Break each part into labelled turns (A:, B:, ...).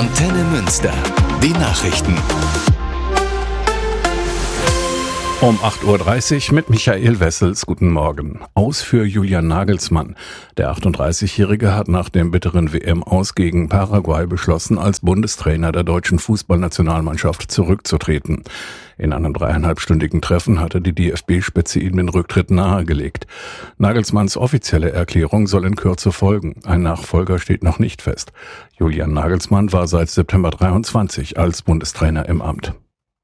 A: Antenne Münster. Die Nachrichten.
B: Um 8.30 Uhr mit Michael Wessels. Guten Morgen. Aus für Julian Nagelsmann. Der 38-Jährige hat nach dem bitteren WM-Aus gegen Paraguay beschlossen, als Bundestrainer der deutschen Fußballnationalmannschaft zurückzutreten. In einem 3,5-stündigen Treffen hatte die DFB-Spitze ihm den Rücktritt nahegelegt. Nagelsmanns offizielle Erklärung soll in Kürze folgen. Ein Nachfolger steht noch nicht fest. Julian Nagelsmann war seit September 23 als Bundestrainer im Amt.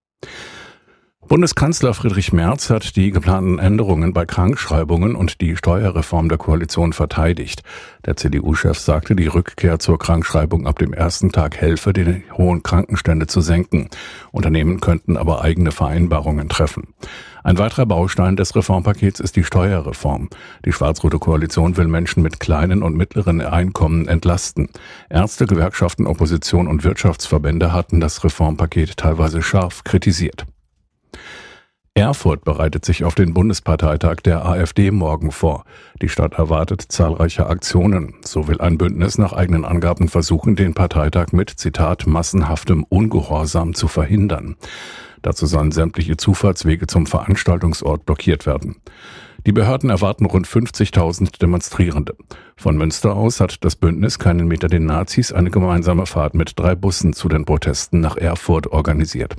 B: Bundeskanzler Friedrich Merz hat die geplanten Änderungen bei Krankschreibungen und die Steuerreform der Koalition verteidigt. Der CDU-Chef sagte, die Rückkehr zur Krankschreibung ab dem ersten Tag helfe, die hohen Krankenstände zu senken. Unternehmen könnten aber eigene Vereinbarungen treffen. Ein weiterer Baustein des Reformpakets ist die Steuerreform. Die schwarz-rote Koalition will Menschen mit kleinen und mittleren Einkommen entlasten. Ärzte, Gewerkschaften, Opposition und Wirtschaftsverbände hatten das Reformpaket teilweise scharf kritisiert. Erfurt bereitet sich auf den Bundesparteitag der AfD morgen vor. Die Stadt erwartet zahlreiche Aktionen. So will ein Bündnis nach eigenen Angaben versuchen, den Parteitag mit, Zitat, massenhaftem Ungehorsam zu verhindern. Dazu sollen sämtliche Zufahrtswege zum Veranstaltungsort blockiert werden. Die Behörden erwarten rund 50.000 Demonstrierende. Von Münster aus hat das Bündnis Keinen Meter den Nazis eine gemeinsame Fahrt mit 3 Bussen zu den Protesten nach Erfurt organisiert.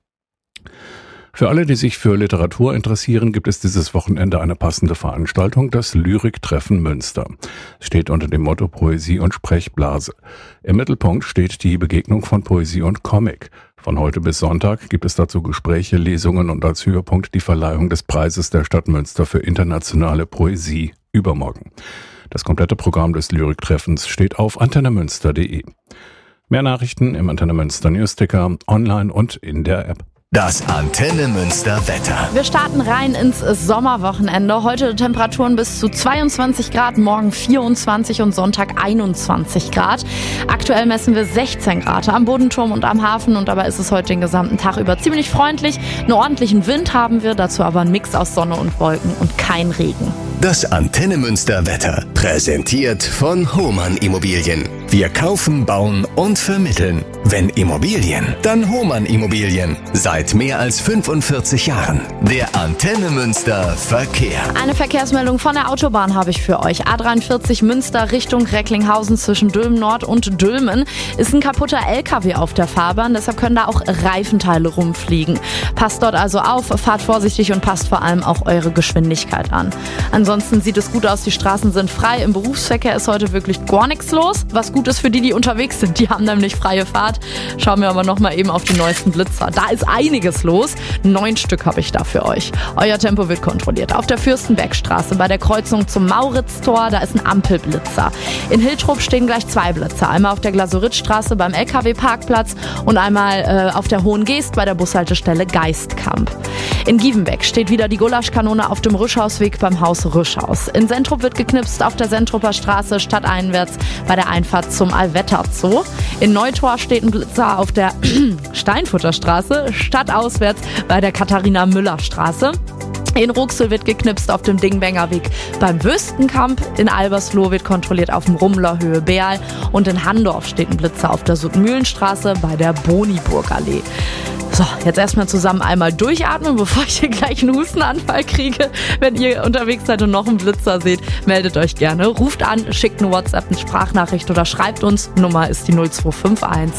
B: Für alle, die sich für Literatur interessieren, gibt es dieses Wochenende eine passende Veranstaltung, das Lyriktreffen Münster. Es steht unter dem Motto Poesie und Sprechblase. Im Mittelpunkt steht die Begegnung von Poesie und Comic. Von heute bis Sonntag gibt es dazu Gespräche, Lesungen und als Höhepunkt die Verleihung des Preises der Stadt Münster für internationale Poesie übermorgen. Das komplette Programm des Lyriktreffens steht auf antennemünster.de. Mehr Nachrichten im Antenne Münster Newsticker, online und in der App.
A: Das Antenne Münster Wetter.
C: Wir starten rein ins Sommerwochenende. Heute Temperaturen bis zu 22 Grad, morgen 24 und Sonntag 21 Grad. Aktuell messen wir 16 Grad am Bodenturm und am Hafen und dabei ist es heute den gesamten Tag über ziemlich freundlich. Einen ordentlichen Wind haben wir, dazu aber ein Mix aus Sonne und Wolken und kein Regen.
A: Das Antenne Münster Wetter. Präsentiert von Hohmann Immobilien. Wir kaufen, bauen und vermitteln. Wenn Immobilien, dann Hohmann Immobilien. Seit mehr als 45 Jahren. Der Antenne Münster Verkehr.
C: Eine Verkehrsmeldung von der Autobahn habe ich für euch. A43 Münster Richtung Recklinghausen zwischen Dülmen Nord und Dülmen ist ein kaputter LKW auf der Fahrbahn. Deshalb können da auch Reifenteile rumfliegen. Passt dort also auf, fahrt vorsichtig und passt vor allem auch eure Geschwindigkeit an. Ansonsten sieht es gut aus, die Straßen sind frei. Im Berufsverkehr ist heute wirklich gar nichts los. Was gut ist für die unterwegs sind. Die haben nämlich freie Fahrt. Schauen wir aber nochmal eben auf die neuesten Blitzer. Da ist einiges los. 9 Stück habe ich da für euch. Euer Tempo wird kontrolliert. Auf der Fürstenbergstraße bei der Kreuzung zum Mauritztor, da ist ein Ampelblitzer. In Hiltrup stehen gleich 2 Blitzer. Einmal auf der Glasoritzstraße beim LKW-Parkplatz und einmal auf der Hohen Geest bei der Bushaltestelle Geistkamp. In Gievenbeck steht wieder die Gulaschkanone auf dem Rüschhausweg beim Haus Rüschhaus. In Sentrup wird geknipst auf der Sentrupper Straße stadteinwärts bei der Einfahrt zum Allwetter Zoo. In Neutor steht ein Blitzer auf der Steinfurter Straße, stadtauswärts bei der Katharina-Müller-Straße. In Ruxel wird geknipst auf dem Dingbenger Weg beim Wüstenkamp. In Albersloh wird kontrolliert auf dem Rummler Höhe Beal. Und in Handorf steht ein Blitzer auf der Südmühlenstraße bei der Boniburgallee. So, jetzt erstmal zusammen einmal durchatmen, bevor ich hier gleich einen Hustenanfall kriege. Wenn ihr unterwegs seid und noch einen Blitzer seht, meldet euch gerne. Ruft an, schickt eine WhatsApp, eine Sprachnachricht oder schreibt uns. Nummer ist die 0251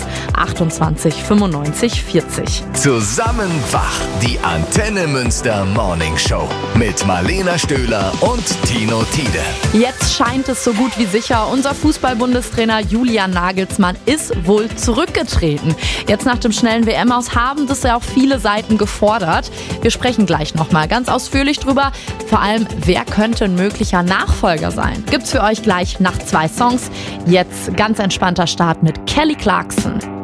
C: 28 95 40.
A: Zusammen wach, die Antenne Münster Morning Show mit Marlena Stöhler und Tino Tiede.
C: Jetzt scheint es so gut wie sicher, unser Fußball-Bundestrainer Julian Nagelsmann ist wohl zurückgetreten. Jetzt nach dem schnellen WM-Aus haben das ja auch viele Seiten gefordert. Wir sprechen gleich nochmal ganz ausführlich drüber. Vor allem, wer könnte ein möglicher Nachfolger sein? Gibt's für euch gleich nach 2 Songs. Jetzt ganz entspannter Start mit Kelly Clarkson.